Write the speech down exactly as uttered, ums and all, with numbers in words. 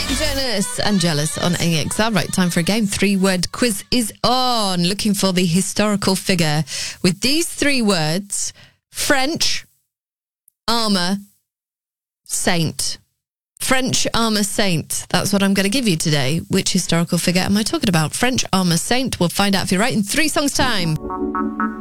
Nick Jonas and Jealous on A X R. Right, time for a game. Three-word quiz is on. Looking for the historical figure with these three words: French, armour, saint. French armour saint. That's what I'm going to give you today. Which historical figure am I talking about? French armour saint. We'll find out if you're right in three songs' time.